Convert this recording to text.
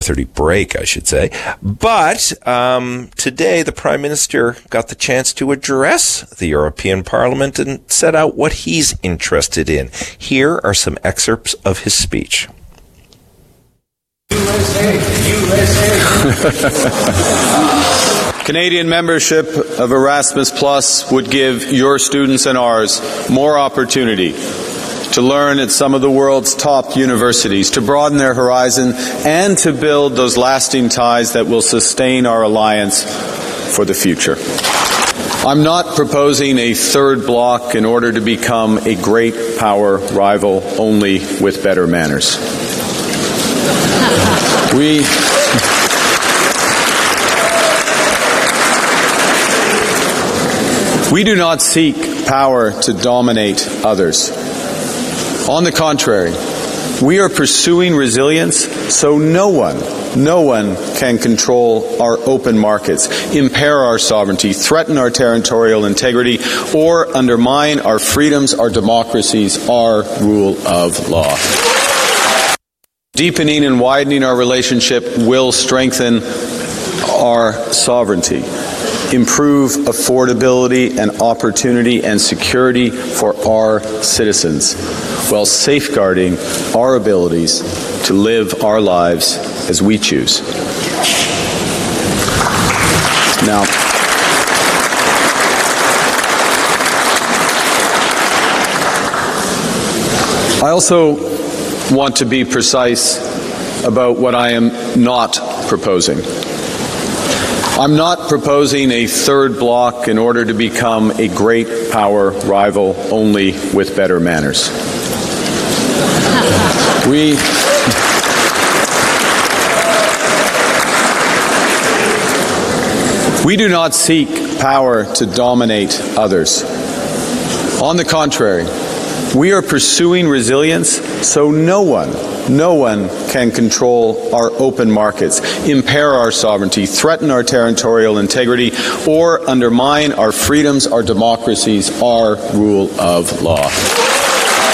5:30 break, I should say. But today, the Prime Minister got the chance to address the European Parliament and set out what he's interested in. Here are some excerpts of his speech. Canadian membership of Erasmus Plus would give your students and ours more opportunity to learn at some of the world's top universities, to broaden their horizon, and to build those lasting ties that will sustain our alliance for the future. I'm not proposing a third bloc in order to become a great power rival only with better manners. We do not seek power to dominate others. On the contrary, we are pursuing resilience so no one can control our open markets, impair our sovereignty, threaten our territorial integrity, or undermine our freedoms, our democracies, our rule of law. Deepening and widening our relationship will strengthen our sovereignty, improve affordability and opportunity and security for our citizens, while safeguarding our abilities to live our lives as we choose. Now, I also want to be precise about what I am not proposing. I'm not proposing a third bloc in order to become a great power rival only with better manners. We do not seek power to dominate others. On the contrary, we are pursuing resilience so no one can control our open markets, impair our sovereignty, threaten our territorial integrity, or undermine our freedoms, our democracies, our rule of law.